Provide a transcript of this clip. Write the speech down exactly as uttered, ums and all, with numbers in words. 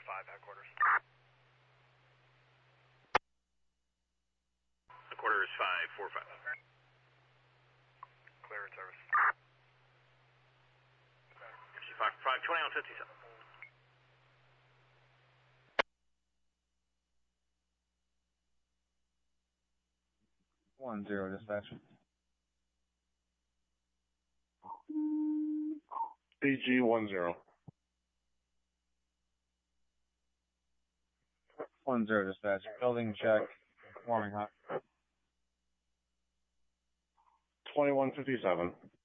five, headquarters. Headquarters five four five. Clear in service. five five twenty on fifty-seven. One zero dispatch. B G one zero. One zero dispatch. Building check. Warming hot. Twenty one fifty seven.